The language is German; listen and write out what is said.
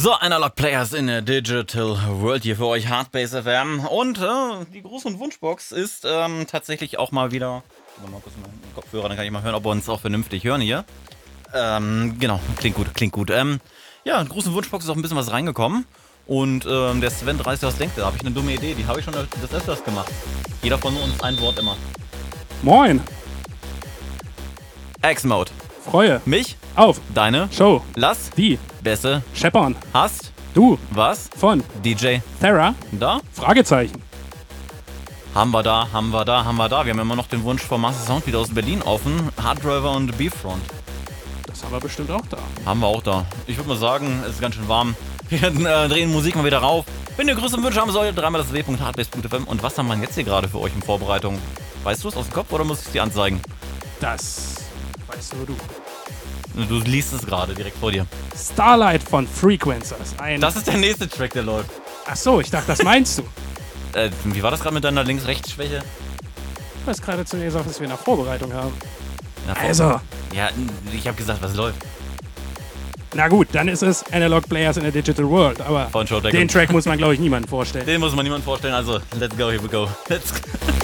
So, Analog Players in a Digital World hier für euch, Hardbase FM. Und die große Wunschbox ist tatsächlich auch mal wieder... Mal kurz meinen Kopfhörer, dann kann ich mal hören, ob wir uns auch vernünftig hören hier. Genau, klingt gut. Ja, in großen Wunschbox ist auch ein bisschen was reingekommen. Und der Sven reißt ja was denkt. Da habe ich eine dumme Idee, die habe ich schon des Öfters gemacht. Jeder von uns ein Wort immer. Moin. X-Mode. Freue Mich. auf Deine. Show. Lass. Die Bässe. scheppern. Hast. Du Was. von DJ. Thera. Da. Fragezeichen. Haben wir da. Wir haben immer noch den Wunsch von Master Sound wieder aus Berlin offen. Harddriver und Beefront. Das haben wir bestimmt auch da. Haben wir auch da. Ich würde mal sagen, es ist ganz schön warm. Wir drehen Musik mal wieder rauf. Wenn ihr größere Wünsche haben solltet, dreimal das w.hardbase.fm. Und was haben wir jetzt hier gerade für euch in Vorbereitung? Weißt du es aus dem Kopf oder muss ich es dir anzeigen? Das weißt nur du. Du liest es gerade direkt vor dir. Starlight von Frequencers. Das ist der nächste Track, der läuft. Ach so, ich dachte, das meinst du. Wie war das gerade mit deiner Links-Rechts-Schwäche? Du hast gerade zu mir gesagt, dass wir eine Vorbereitung haben. Ja, Also. Ja, ich habe gesagt, was läuft. Na gut, dann ist es Analog Players in a Digital World. Aber Von Showdeck. den Track muss man, glaube ich, niemandem vorstellen. Den muss man niemandem vorstellen, also let's go, here we go. Let's go.